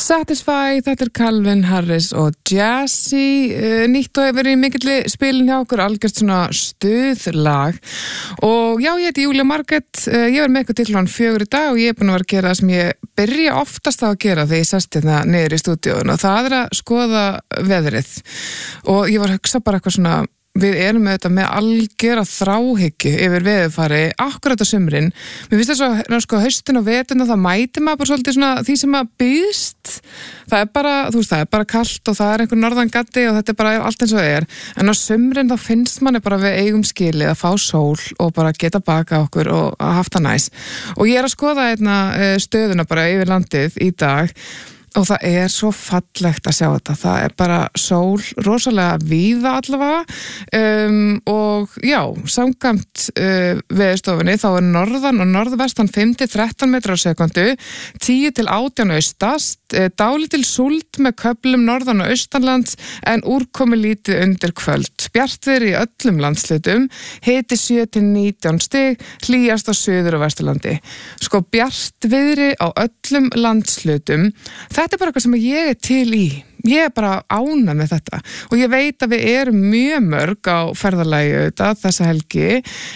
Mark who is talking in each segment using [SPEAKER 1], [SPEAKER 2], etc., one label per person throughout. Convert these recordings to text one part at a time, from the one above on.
[SPEAKER 1] Satisfy, þetta Calvin Harris og Jazzy, nýtt og hefur verið í mikilli spilin hjá okkur, algjört svona stuðlag. Og já, ég heiti Júlia Margrét, ég verið með ykkur til klukkan 4 í dag og ég er búin að vera að gera það sem ég byrja oftast á að gera þegar ég sest hérna niður í stúdíóinu og það að skoða veðrið. Og ég var að hugsa bara eitthvað svona, við erum auðvitað með algjöra þráhyggju yfir veðurfari akkurat á sumrin. Mér finnst þess að sko haustin og veturinn og það mætir maður bara svolítið svona því sem maður býðst. Það er bara, þú veist, það er bara kalt og það er einhver norðan gatti og þetta er bara allt eins og það er. En á sumrin þá finnst manni bara við eigum skilið að fá sól og bara geta baka okkur og haft það næs. Og ég er að skoða stöðuna bara yfir landið í dag. Og það er svo fallegt að sjá þetta. Það er bara sól rosalega víða allavega og já, samkvæmt veðurstofunni þá er norðan og norðvestan 5-13 metrar á sekundu, 10-18 austast, dálítil súld með köflum norðan og austanlands en úrkomi lítið undir kvöld. Bjartviðri í öllum landslutum, hiti 7-19 stig, hlýjast á suður og vesturlandi. Sko bjartviðri á öllum landslutum. Þetta er bara eitthvað sem ég er til í. Ég er bara ánægð með þetta og ég veit að við erum mjög mörg á ferðalagi auðvitað þessa helgi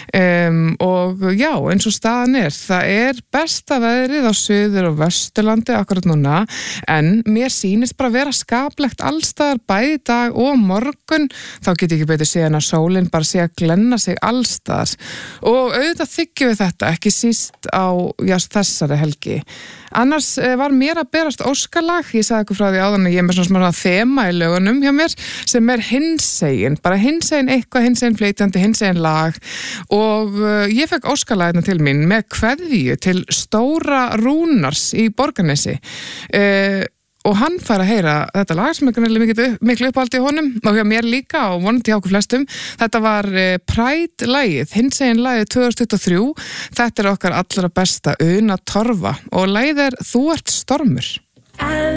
[SPEAKER 1] og já, eins og staðan er. Það er besta veðrið á suður og vesturlandi akkurat núna en mér sýnist bara vera skaplegt allstaðar bæði í dag og morgun. Þá get ég ekki betur séð en að sólin bara sé að glenna sig allstaðar og auðvitað þykjum við þetta ekki síst á þessari helgi. Annars var mér að berast óskalag, ég sagði ykkur frá því áðan að ég er með svona þema í lögunum hjá mér sem er hinsegin, bara hinsegin eitthvað, hinsegin flytjandi, hinsegin lag og ég fekk óskalagina til mín með kveðju til Stóra Rúnars í Borgarnesi og hann fær að heyra þetta lag sem er miklu uppáldi í honum og hjá mér líka og vonandi hjá okkur flestum. Þetta var Pride-lagið, hinsegin lagið 2023. Þetta er okkar allra besta Una Torfa og lagið er Þú ert stormur.